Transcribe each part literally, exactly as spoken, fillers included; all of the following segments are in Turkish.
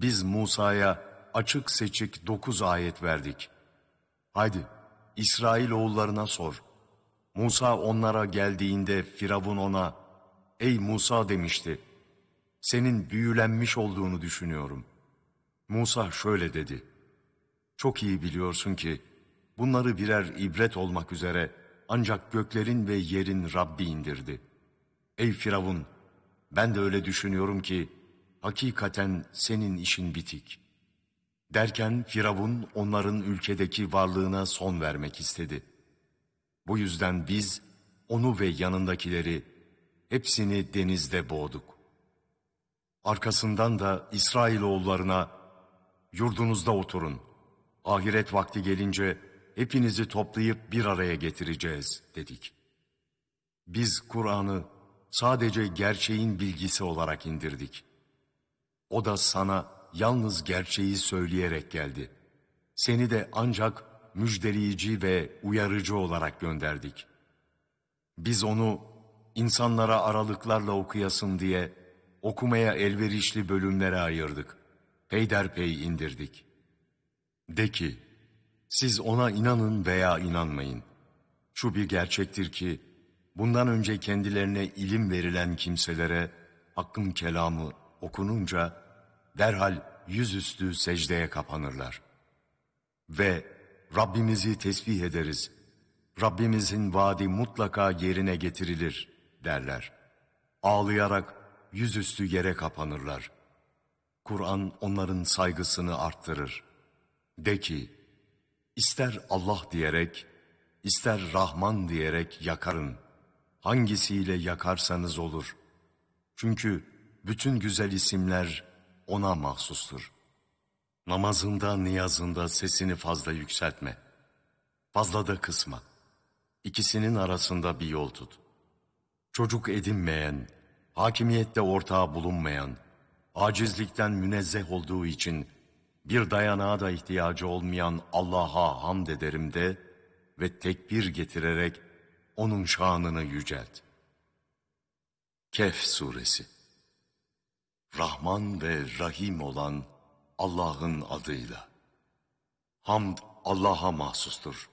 biz Musa'ya açık seçik dokuz ayet verdik. Haydi İsrailoğullarına sor. Musa onlara geldiğinde Firavun ona, ey Musa demişti, senin büyülenmiş olduğunu düşünüyorum. Musa şöyle dedi, çok iyi biliyorsun ki bunları birer ibret olmak üzere ancak göklerin ve yerin Rabbi indirdi. Ey Firavun, ben de öyle düşünüyorum ki hakikaten senin işin bitik. Derken Firavun onların ülkedeki varlığına son vermek istedi. Bu yüzden biz onu ve yanındakileri hepsini denizde boğduk. Arkasından da İsrailoğullarına yurdunuzda oturun. Ahiret vakti gelince hepinizi toplayıp bir araya getireceğiz dedik. Biz Kur'an'ı sadece gerçeğin bilgisi olarak indirdik. O da sana yalnız gerçeği söyleyerek geldi. Seni de ancak müjdeleyici ve uyarıcı olarak gönderdik. Biz onu insanlara aralıklarla okuyasın diye okumaya elverişli bölümlere ayırdık. Peyderpey indirdik. De ki, siz ona inanın veya inanmayın. Şu bir gerçektir ki, bundan önce kendilerine ilim verilen kimselere Hakk'ın kelamı okununca derhal yüzüstü secdeye kapanırlar. Ve Rabbimizi tesbih ederiz, Rabbimizin vaadi mutlaka yerine getirilir derler. Ağlayarak yüzüstü yere kapanırlar. Kur'an onların saygısını arttırır. De ki, ister Allah diyerek, ister Rahman diyerek yakarın. Hangisiyle yakarsanız olur. Çünkü bütün güzel isimler ona mahsustur. Namazında, niyazında sesini fazla yükseltme. Fazla da kısma. İkisinin arasında bir yol tut. Çocuk edinmeyen, hakimiyette ortağı bulunmayan, acizlikten münezzeh olduğu için bir dayanağa da ihtiyacı olmayan Allah'a hamd ederim de ve tekbir getirerek onun şanını yücelt. Kehf Suresi. Rahman ve Rahim olan Allah'ın adıyla. Hamd Allah'a mahsustur.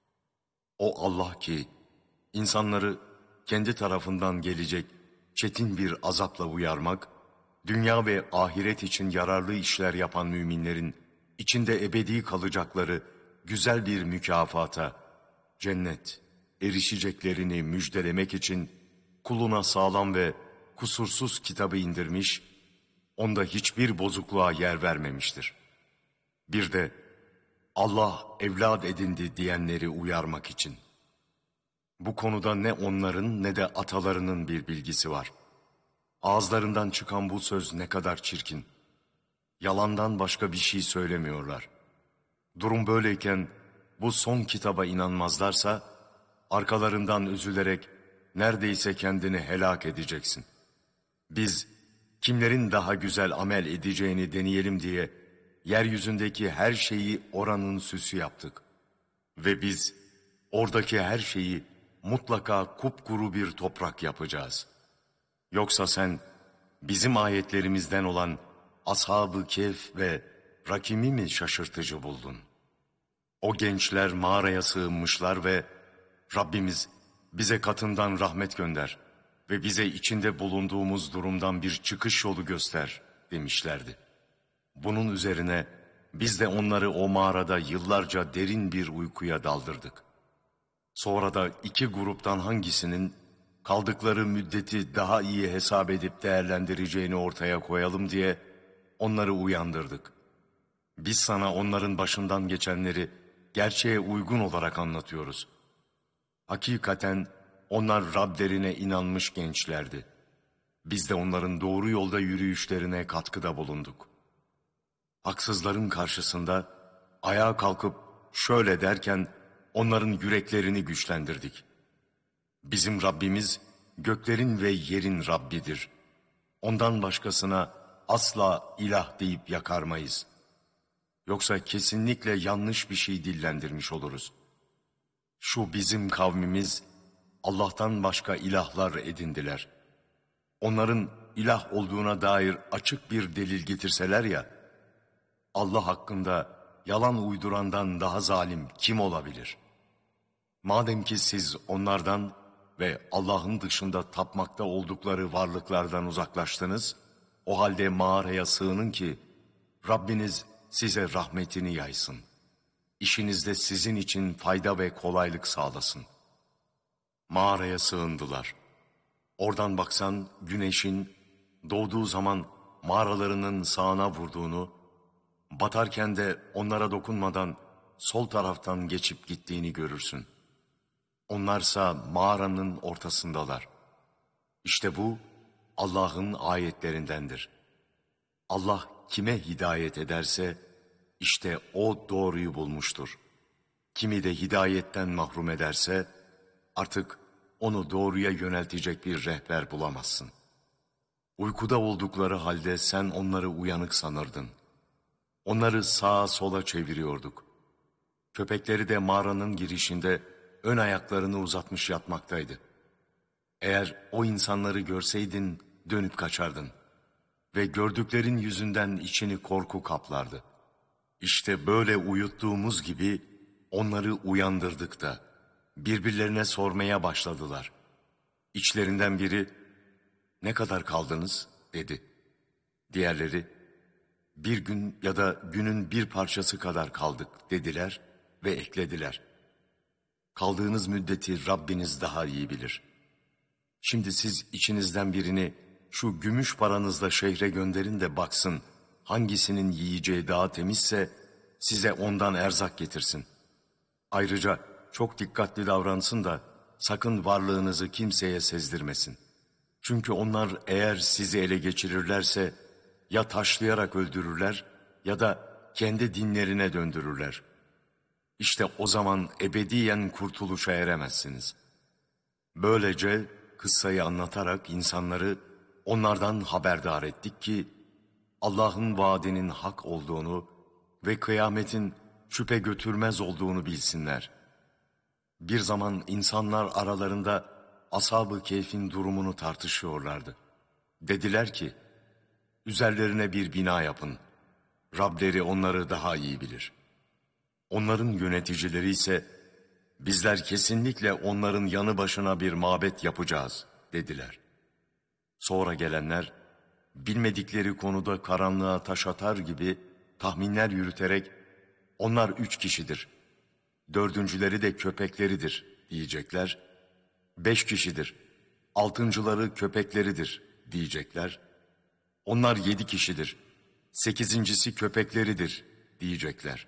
O Allah ki insanları kendi tarafından gelecek çetin bir azapla uyarmak, dünya ve ahiret için yararlı işler yapan müminlerin içinde ebedi kalacakları güzel bir mükafata, cennet, erişeceklerini müjdelemek için kuluna sağlam ve kusursuz kitabı indirmiş, onda hiçbir bozukluğa yer vermemiştir. Bir de Allah evlad edindi diyenleri uyarmak için. Bu konuda ne onların ne de atalarının bir bilgisi var. Ağızlarından çıkan bu söz ne kadar çirkin. Yalandan başka bir şey söylemiyorlar. Durum böyleyken bu son kitaba inanmazlarsa arkalarından üzülerek neredeyse kendini helak edeceksin. Biz kimlerin daha güzel amel edeceğini deneyelim diye yeryüzündeki her şeyi oranın süsü yaptık. Ve biz oradaki her şeyi mutlaka kupkuru bir toprak yapacağız. Yoksa sen bizim ayetlerimizden olan Ashab-ı Kehf ve Rakim'i mi şaşırtıcı buldun? O gençler mağaraya sığınmışlar ve Rabbimiz bize katından rahmet gönder ve bize içinde bulunduğumuz durumdan bir çıkış yolu göster demişlerdi. Bunun üzerine biz de onları o mağarada yıllarca derin bir uykuya daldırdık. Sonra da iki gruptan hangisinin kaldıkları müddeti daha iyi hesap edip değerlendireceğini ortaya koyalım diye onları uyandırdık. Biz sana onların başından geçenleri gerçeğe uygun olarak anlatıyoruz. Hakikaten onlar Rablerine inanmış gençlerdi. Biz de onların doğru yolda yürüyüşlerine katkıda bulunduk. Haksızların karşısında ayağa kalkıp şöyle derken onların yüreklerini güçlendirdik. Bizim Rabbimiz göklerin ve yerin Rabbidir. Ondan başkasına asla ilah deyip yakarmayız. Yoksa kesinlikle yanlış bir şey dillendirmiş oluruz. Şu bizim kavmimiz Allah'tan başka ilahlar edindiler. Onların ilah olduğuna dair açık bir delil getirseler ya, Allah hakkında yalan uydurandan daha zalim kim olabilir? Madem ki siz onlardan ve Allah'ın dışında tapmakta oldukları varlıklardan uzaklaştınız, o halde mağaraya sığının ki Rabbiniz size rahmetini yaysın. İşinizde sizin için fayda ve kolaylık sağlasın. Mağaraya sığındılar. Oradan baksan güneşin doğduğu zaman mağaralarının sağına vurduğunu, batarken de onlara dokunmadan sol taraftan geçip gittiğini görürsün. Onlarsa mağaranın ortasındalar. İşte bu Allah'ın ayetlerindendir. Allah kime hidayet ederse işte o doğruyu bulmuştur. Kimi de hidayetten mahrum ederse artık onu doğruya yöneltecek bir rehber bulamazsın. Uykuda oldukları halde sen onları uyanık sanırdın. Onları sağa sola çeviriyorduk. Köpekleri de mağaranın girişinde ön ayaklarını uzatmış yatmaktaydı. Eğer o insanları görseydin dönüp kaçardın. Ve gördüklerin yüzünden içini korku kaplardı. İşte böyle uyuttuğumuz gibi onları uyandırdık da birbirlerine sormaya başladılar. İçlerinden biri, "Ne kadar kaldınız?" dedi. Diğerleri, "Bir gün ya da günün bir parçası kadar kaldık" dediler ve eklediler. "Kaldığınız müddeti Rabbiniz daha iyi bilir. Şimdi siz içinizden birini şu gümüş paranızla şehre gönderin de baksın, hangisinin yiyeceği daha temizse size ondan erzak getirsin. Ayrıca çok dikkatli davransın da sakın varlığınızı kimseye sezdirmesin. Çünkü onlar eğer sizi ele geçirirlerse ya taşlayarak öldürürler ya da kendi dinlerine döndürürler. İşte o zaman ebediyen kurtuluşa eremezsiniz." Böylece kıssayı anlatarak insanları onlardan haberdar ettik ki Allah'ın vaadinin hak olduğunu ve kıyametin şüphe götürmez olduğunu bilsinler. Bir zaman insanlar aralarında Ashab-ı Kehf'in durumunu tartışıyorlardı. Dediler ki, "Üzerlerine bir bina yapın. Rableri onları daha iyi bilir." Onların yöneticileri ise, "Bizler kesinlikle onların yanı başına bir mabet yapacağız," dediler. Sonra gelenler, bilmedikleri konuda karanlığa taş atar gibi tahminler yürüterek, "Onlar üç kişidir, dördüncüleri de köpekleridir," diyecekler. "Beş kişidir, altıncıları köpekleridir," diyecekler. "Onlar yedi kişidir, sekizincisi köpekleridir," diyecekler.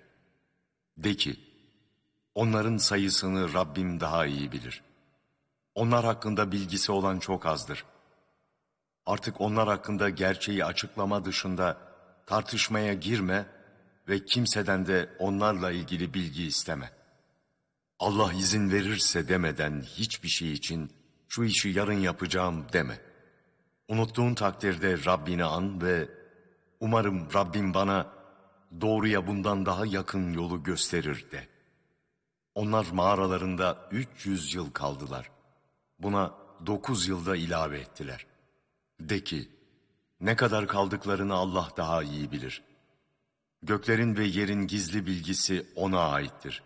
De ki, onların sayısını Rabbim daha iyi bilir. Onlar hakkında bilgisi olan çok azdır. Artık onlar hakkında gerçeği açıklama dışında tartışmaya girme ve kimseden de onlarla ilgili bilgi isteme. Allah izin verirse demeden hiçbir şey için şu işi yarın yapacağım deme. Unuttuğun takdirde Rabbini an ve umarım Rabbim bana doğruya bundan daha yakın yolu gösterir de. Onlar mağaralarında üç yüz yıl kaldılar. Buna dokuz yılda ilave ettiler. De ki, ne kadar kaldıklarını Allah daha iyi bilir. Göklerin ve yerin gizli bilgisi O'na aittir.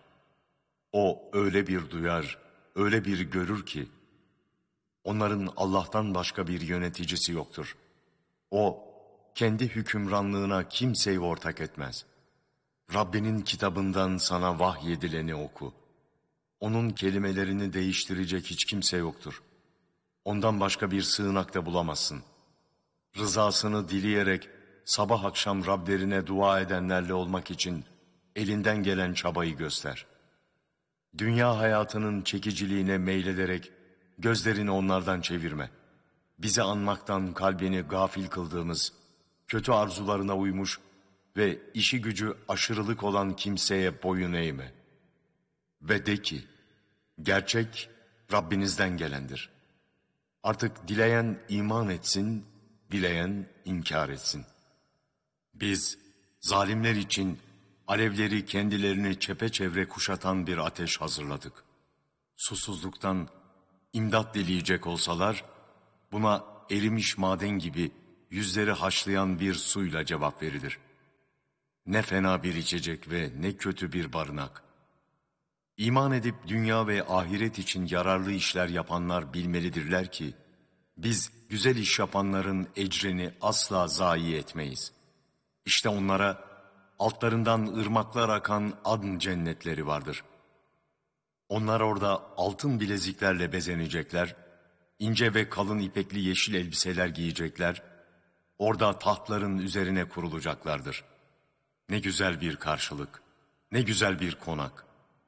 O öyle bir duyar, öyle bir görür ki, onların Allah'tan başka bir yöneticisi yoktur. O, kendi hükümranlığına kimseyi ortak etmez. Rabbinin kitabından sana vahyedileni oku. Onun kelimelerini değiştirecek hiç kimse yoktur. Ondan başka bir sığınakta bulamazsın. Rızasını dileyerek sabah akşam Rablerine dua edenlerle olmak için elinden gelen çabayı göster. Dünya hayatının çekiciliğine meylederek gözlerini onlardan çevirme. Bizi anmaktan kalbini gafil kıldığımız, kötü arzularına uymuş ve işi gücü aşırılık olan kimseye boyun eğme. Ve de ki, gerçek Rabbinizden gelendir. Artık dileyen iman etsin, dileyen inkar etsin. Biz zalimler için alevleri kendilerini çepeçevre kuşatan bir ateş hazırladık. Susuzluktan imdat dileyecek olsalar, buna erimiş maden gibi yüzleri haşlayan bir suyla cevap verilir. Ne fena bir içecek ve ne kötü bir barınak. İman edip dünya ve ahiret için yararlı işler yapanlar bilmelidirler ki, biz güzel iş yapanların ecrini asla zayi etmeyiz. İşte onlara altlarından ırmaklar akan adn cennetleri vardır. Onlar orada altın bileziklerle bezenecekler, ince ve kalın ipekli yeşil elbiseler giyecekler, orada tahtların üzerine kurulacaklardır. Ne güzel bir karşılık, ne güzel bir konak.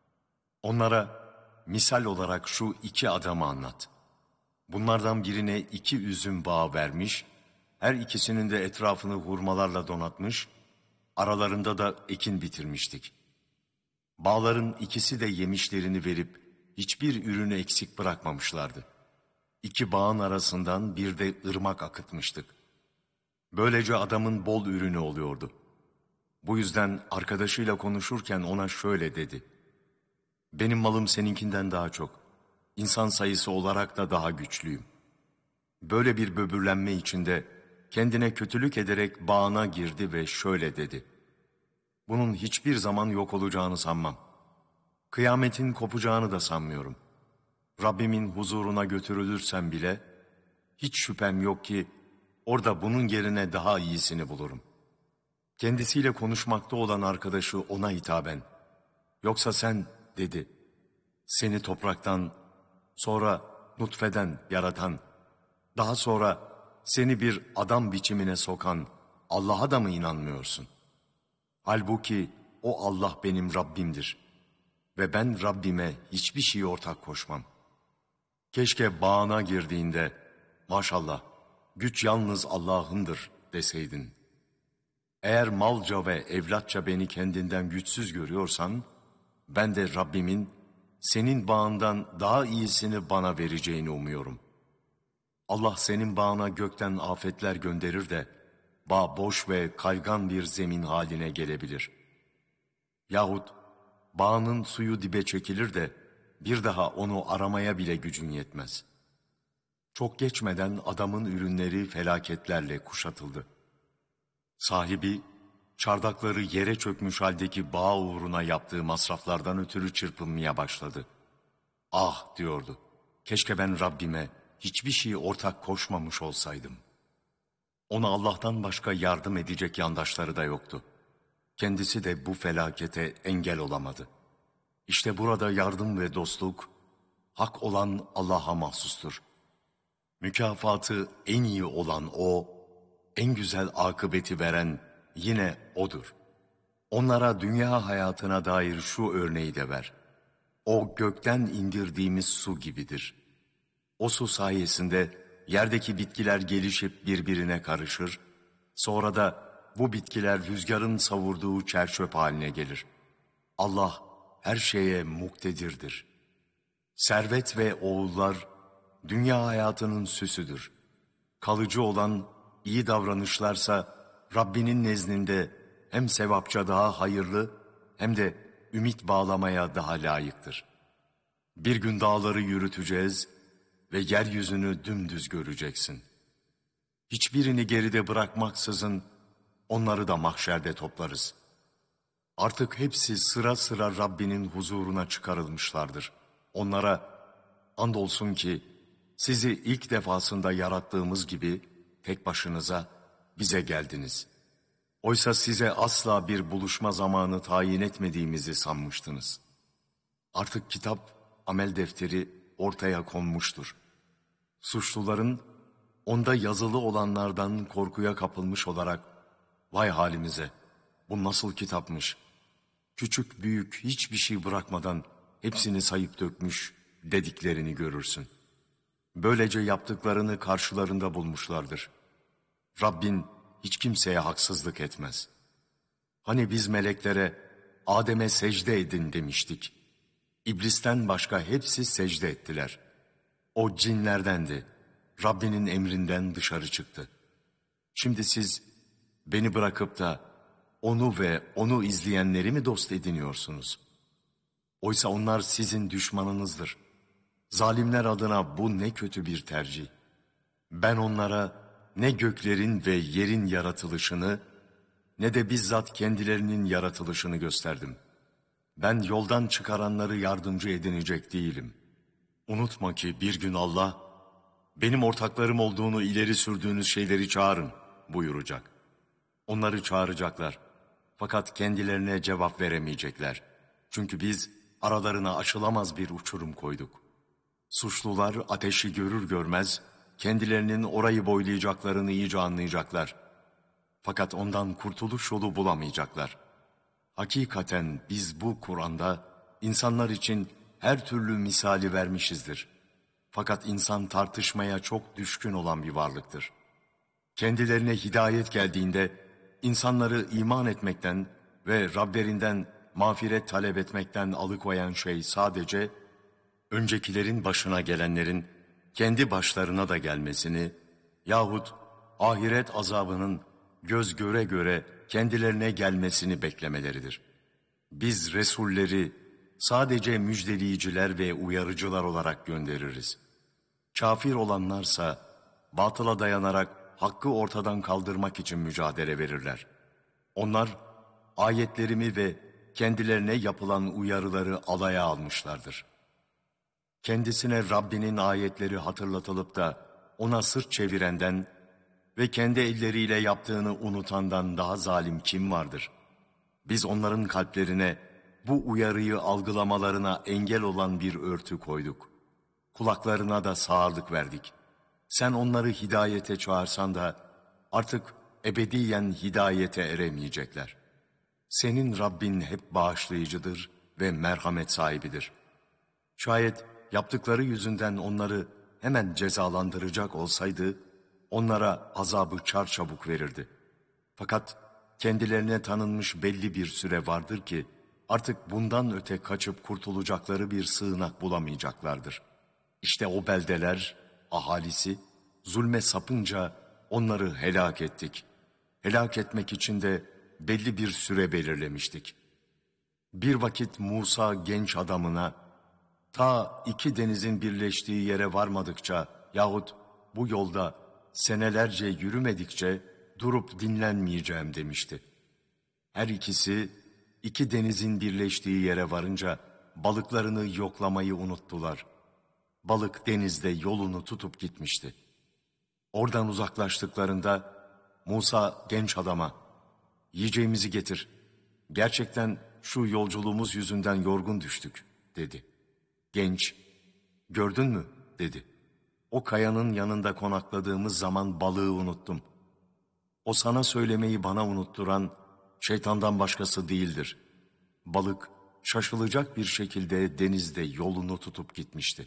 Onlara misal olarak şu iki adamı anlat. Bunlardan birine iki üzüm bağı vermiş, her ikisinin de etrafını hurmalarla donatmış, aralarında da ekin bitirmiştik. Bağların ikisi de yemişlerini verip hiçbir ürünü eksik bırakmamışlardı. İki bağın arasından bir de ırmak akıtmıştık. Böylece adamın bol ürünü oluyordu. Bu yüzden arkadaşıyla konuşurken ona şöyle dedi: benim malım seninkinden daha çok, İnsan sayısı olarak da daha güçlüyüm. Böyle bir böbürlenme içinde kendine kötülük ederek bağına girdi ve şöyle dedi: bunun hiçbir zaman yok olacağını sanmam. Kıyametin kopacağını da sanmıyorum. Rabbimin huzuruna götürülürsem bile hiç şüphem yok ki orada bunun yerine daha iyisini bulurum. Kendisiyle konuşmakta olan arkadaşı ona hitaben, yoksa sen, dedi, seni topraktan, sonra nutfeden yaratan, daha sonra seni bir adam biçimine sokan Allah'a da mı inanmıyorsun? Halbuki o Allah benim Rabbimdir ve ben Rabbime hiçbir şey ortak koşmam. Keşke bağına girdiğinde, maşallah, güç yalnız Allah'ındır deseydin. Eğer malca ve evlatça beni kendinden güçsüz görüyorsan, ben de Rabbimin senin bağından daha iyisini bana vereceğini umuyorum. Allah senin bağına gökten afetler gönderir de, bağ boş ve kaygan bir zemin haline gelebilir. Yahut bağının suyu dibe çekilir de, bir daha onu aramaya bile gücün yetmez. Çok geçmeden adamın ürünleri felaketlerle kuşatıldı. Sahibi, çardakları yere çökmüş haldeki bağ uğruna yaptığı masraflardan ötürü çırpınmaya başladı. Ah diyordu, keşke ben Rabbime hiçbir şeyi ortak koşmamış olsaydım. Ona Allah'tan başka yardım edecek yandaşları da yoktu. Kendisi de bu felakete engel olamadı. İşte burada yardım ve dostluk, hak olan Allah'a mahsustur. Mükafatı en iyi olan O, en güzel akıbeti veren yine O'dur. Onlara dünya hayatına dair şu örneği de ver. O gökten indirdiğimiz su gibidir. O su sayesinde yerdeki bitkiler gelişip birbirine karışır, sonra da bu bitkiler rüzgarın savurduğu çerçöp haline gelir. Allah her şeye muktedirdir. Servet ve oğullar dünya hayatının süsüdür. Kalıcı olan iyi davranışlarsa Rabbinin nezdinde hem sevapça daha hayırlı hem de ümit bağlamaya daha layıktır. Bir gün dağları yürüteceğiz ve yeryüzünü dümdüz göreceksin. Hiçbirini geride bırakmaksızın onları da mahşerde toplarız. Artık hepsi sıra sıra Rabbinin huzuruna çıkarılmışlardır. Onlara andolsun ki sizi ilk defasında yarattığımız gibi tek başınıza bize geldiniz. Oysa size asla bir buluşma zamanı tayin etmediğimizi sanmıştınız. Artık kitap, amel defteri ortaya konmuştur. Suçluların onda yazılı olanlardan korkuya kapılmış olarak, vay halimize, bu nasıl kitapmış, küçük büyük hiçbir şey bırakmadan hepsini sayıp dökmüş dediklerini görürsün. Böylece yaptıklarını karşılarında bulmuşlardır. Rabbin hiç kimseye haksızlık etmez. Hani biz meleklere Adem'e secde edin demiştik. İblisten başka hepsi secde ettiler. O cinlerdendi. Rabbinin emrinden dışarı çıktı. Şimdi siz beni bırakıp da onu ve onu izleyenleri mi dost ediniyorsunuz? Oysa onlar sizin düşmanınızdır. Zalimler adına bu ne kötü bir tercih. Ben onlara ne göklerin ve yerin yaratılışını, ne de bizzat kendilerinin yaratılışını gösterdim. Ben yoldan çıkaranları yardımcı edinecek değilim. Unutma ki bir gün Allah, benim ortaklarım olduğunu ileri sürdüğünüz şeyleri çağırın buyuracak. Onları çağıracaklar. Fakat kendilerine cevap veremeyecekler. Çünkü biz aralarına aşılamaz bir uçurum koyduk. Suçlular ateşi görür görmez, kendilerinin orayı boylayacaklarını iyice anlayacaklar. Fakat ondan kurtuluş yolu bulamayacaklar. Hakikaten biz bu Kur'an'da insanlar için her türlü misali vermişizdir. Fakat insan tartışmaya çok düşkün olan bir varlıktır. Kendilerine hidayet geldiğinde insanları iman etmekten ve Rablerinden mağfiret talep etmekten alıkoyan şey sadece öncekilerin başına gelenlerin kendi başlarına da gelmesini yahut ahiret azabının göz göre göre kendilerine gelmesini beklemeleridir. Biz Resulleri sadece müjdeleyiciler ve uyarıcılar olarak göndeririz. Kafir olanlarsa batıla dayanarak hakkı ortadan kaldırmak için mücadele verirler. Onlar ayetlerimi ve kendilerine yapılan uyarıları alaya almışlardır. Kendisine Rabbinin ayetleri hatırlatılıp da ona sırt çevirenden ve kendi elleriyle yaptığını unutandan daha zalim kim vardır? Biz onların kalplerine bu uyarıyı algılamalarına engel olan bir örtü koyduk. Kulaklarına da sağırlık verdik. Sen onları hidayete çağırsan da artık ebediyen hidayete eremeyecekler. Senin Rabbin hep bağışlayıcıdır ve merhamet sahibidir. Şayet yaptıkları yüzünden onları hemen cezalandıracak olsaydı, onlara azabı çarçabuk verirdi. Fakat kendilerine tanınmış belli bir süre vardır ki, artık bundan öte kaçıp kurtulacakları bir sığınak bulamayacaklardır. İşte o beldeler, ahalisi, zulme sapınca onları helak ettik. Helak etmek için de belli bir süre belirlemiştik. Bir vakit Musa genç adamına, ta iki denizin birleştiği yere varmadıkça yahut bu yolda senelerce yürümedikçe durup dinlenmeyeceğim demişti. Her ikisi iki denizin birleştiği yere varınca balıklarını yoklamayı unuttular. Balık denizde yolunu tutup gitmişti. Oradan uzaklaştıklarında Musa genç adama, yiyeceğimizi getir. Gerçekten şu yolculuğumuz yüzünden yorgun düştük dedi. Genç, gördün mü dedi. O kayanın yanında konakladığımız zaman balığı unuttum. O sana söylemeyi bana unutturan şeytandan başkası değildir. Balık şaşılacak bir şekilde denizde yolunu tutup gitmişti.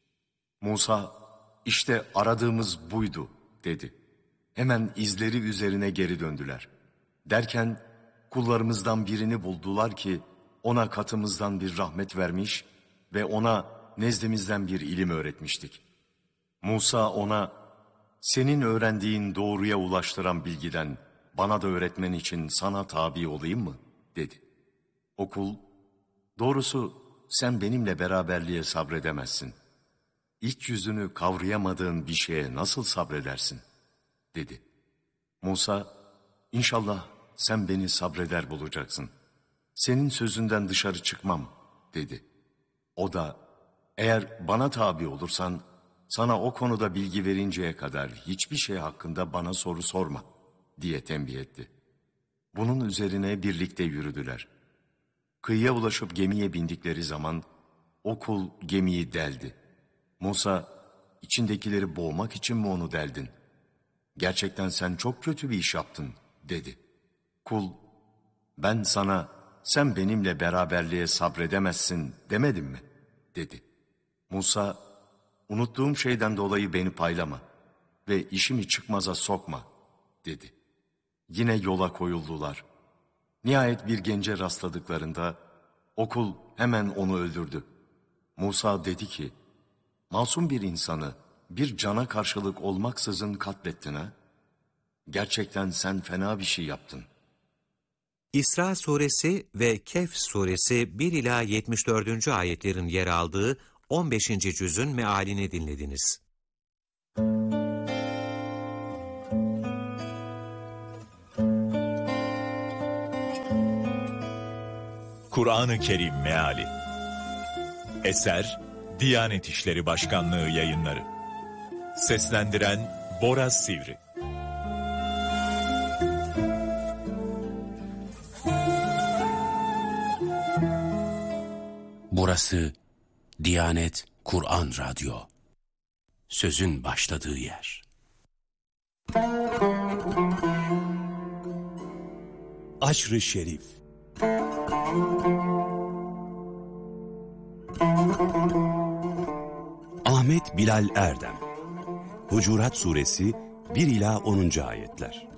Musa, işte aradığımız buydu dedi. Hemen izleri üzerine geri döndüler. Derken kullarımızdan birini buldular ki ona katımızdan bir rahmet vermiş ve ona nezdimizden bir ilim öğretmiştik. Musa ona, senin öğrendiğin doğruya ulaştıran bilgiden bana da öğretmen için sana tabi olayım mı? dedi. O kul, doğrusu sen benimle beraberliğe sabredemezsin. İlk yüzünü kavrayamadığın bir şeye nasıl sabredersin? dedi. Musa, İnşallah sen beni sabreder bulacaksın. Senin sözünden dışarı çıkmam dedi. O da, eğer bana tabi olursan sana o konuda bilgi verinceye kadar hiçbir şey hakkında bana soru sorma diye tembih etti. Bunun üzerine birlikte yürüdüler. Kıyıya ulaşıp gemiye bindikleri zaman o kul gemiyi deldi. Musa, içindekileri boğmak için mi onu deldin? Gerçekten sen çok kötü bir iş yaptın dedi. Kul, ben sana sen benimle beraberliğe sabredemezsin demedim mi? dedi. Musa, unuttuğum şeyden dolayı beni paylama ve işimi çıkmaza sokma dedi. Yine yola koyuldular. Nihayet bir gence rastladıklarında o kul hemen onu öldürdü. Musa dedi ki, masum bir insanı bir cana karşılık olmaksızın katlettin ha? Gerçekten sen fena bir şey yaptın. İsra suresi ve Kehf suresi bir ila yetmiş dördüncü ayetlerin yer aldığı on beşinci cüzün mealini dinlediniz. Kur'an-ı Kerim Meali. Eser Diyanet İşleri Başkanlığı Yayınları. Seslendiren Bora Sivri. Burası Diyanet Kur'an Radyo. Sözün başladığı yer. Aşr-ı Şerif. Ahmet Bilal Erdem. Hucurat Suresi bir ila onuncu ayetler.